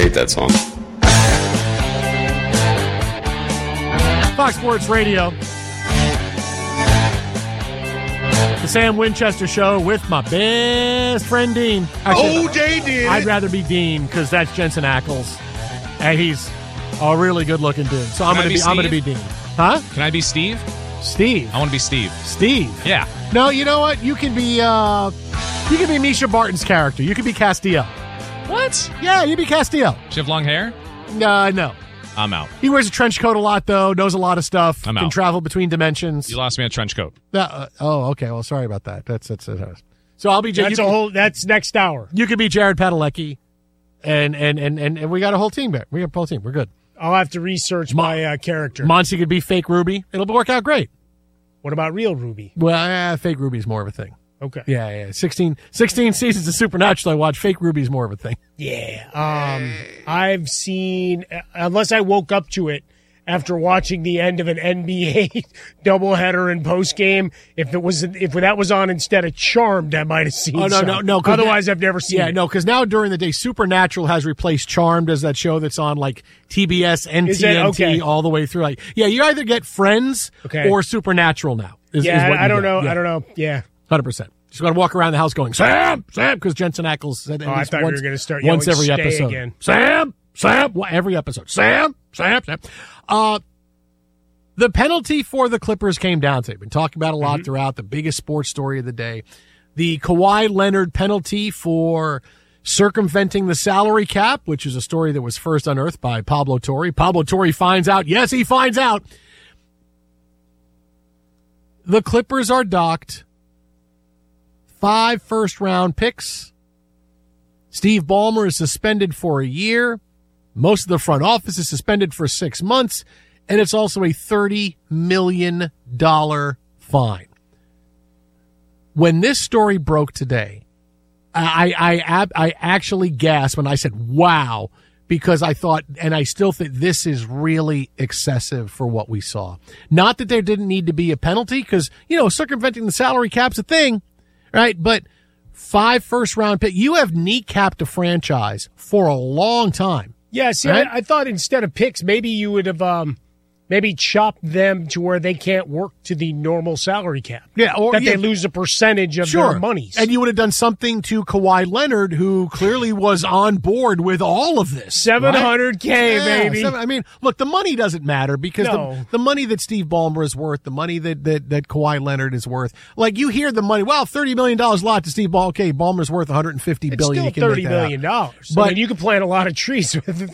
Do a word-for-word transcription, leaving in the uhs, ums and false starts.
hate that song. Fox Sports Radio. The Sam Winchester Show with my best friend Dean. Actually, O J did. I'd rather be Dean because that's Jensen Ackles, and he's a really good-looking dude. So I'm Can I gonna be be, I'm gonna be Steve? Dean. Huh? Can I be Steve? Steve. I want to be Steve. Steve. Yeah. No, you know what? You can be uh, you can be Misha Barton's character. You can be Castillo. What? Yeah, you be Castillo. Does she have long hair? Uh, no. I'm out. He wears a trench coat a lot, though. Knows a lot of stuff. I'm can out. travel between dimensions. You lost me a trench coat. Uh, uh, oh, okay. Well, sorry about that. That's that's it. So I'll be. J- That's you a can- whole. That's next hour. You could be Jared Padalecki, and and, and and and we got a whole team back. We got a whole team. We're good. I'll have to research my uh, character. Monty could be fake Ruby. It'll work out great. What about real Ruby? Well, uh, fake Ruby's more of a thing. Okay. Yeah, yeah. sixteen, sixteen seasons of Supernatural I watch. Fake Ruby's more of a thing. Yeah. Um, I've seen, unless I woke up to it after watching the end of an N B A doubleheader and postgame, if it was if that was on instead of Charmed, I might have seen. Oh, no, some. no, no. 'cause Otherwise, that- I've never seen. Yeah, it. no, because now during the day, Supernatural has replaced Charmed as that show that's on like T B S, N Is T N T, it? Okay. all the way through. Like, yeah, you either get Friends Okay. or Supernatural now. Is, Yeah, is what I, I you don't get. know. Yeah. I don't know. Yeah. Hundred percent. Just got to walk around the house going Sam, Sam, because Jensen Ackles said at Oh, I least thought you once, were gonna start once yelling, every "Stay" episode. again. Sam, Sam, well, every episode. Sam, Sam, Sam. Uh, the penalty for the Clippers came down today. We've been talking about it a lot Mm-hmm. throughout. The biggest sports story of the day, the Kawhi Leonard penalty for circumventing the salary cap, which is a story that was first unearthed by Pablo Torre. Pablo Torre finds out. Yes, he finds out. The Clippers are docked five first-round picks. Steve Ballmer is suspended for a year. Most of the front office is suspended for six months, and it's also a thirty million dollars fine. When this story broke today, I I, I actually gasped when I said, wow, because I thought, and I still think this is really excessive for what we saw. Not that there didn't need to be a penalty, because, you know, circumventing the salary cap's a thing, right? But five first-round pick, you have kneecapped a franchise for a long time. Yeah. See, Right? I, I thought instead of picks, maybe you would have um, maybe chopped them to where they can't work to the normal salary cap. Yeah, or that yeah, they lose a percentage of sure. their monies. And you would have done something to Kawhi Leonard, who clearly was on board with all of this. seven hundred K, Yeah, baby. seven- I mean, look, the money doesn't matter because No. the, the money that Steve Ballmer is worth, the money that, that, that Kawhi Leonard is worth, like you hear the money, well, thirty million dollars a lot to Steve Ballmer. Okay, Ballmer's worth one hundred fifty It's billion still dollars. You can thirty make that million out. dollars. But- I mean, you could plant a lot of trees with